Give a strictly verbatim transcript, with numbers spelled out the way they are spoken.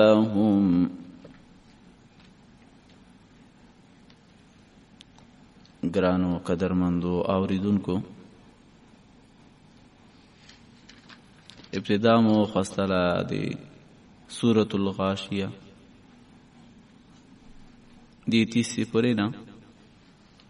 هم ګرانو قدرمندو اوریدونکو، ابتدا مو خواستله د سورة الغاشیه دی تیسې پورې نه